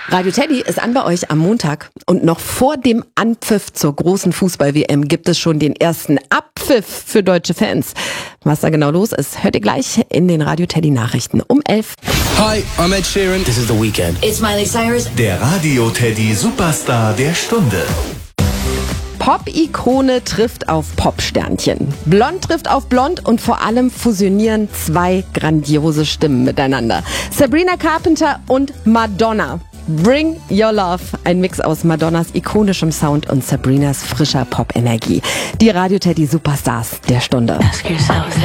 Radio Teddy ist an bei euch am Montag und noch vor dem Anpfiff zur großen Fußball-WM gibt es schon den ersten Abpfiff für deutsche Fans. Was da genau los ist, hört ihr gleich in den Radio Teddy Nachrichten um 11. Hi, I'm Ed Sheeran. This is The Weeknd. It's Miley Cyrus. Der Radio Teddy Superstar der Stunde. Pop-Ikone trifft auf Pop-Sternchen. Blond trifft auf Blond und vor allem fusionieren zwei grandiose Stimmen miteinander. Sabrina Carpenter und Madonna. Bring Your Love. Ein Mix aus Madonnas ikonischem Sound und Sabrinas frischer Pop-Energie. Die Radio Teddy Superstars der Stunde. Ask yourself